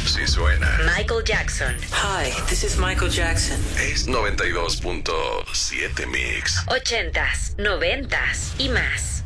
Sí suena. Michael Jackson. Hi, this is Michael Jackson. Es 92.7 Mix. 80s, 90s y más.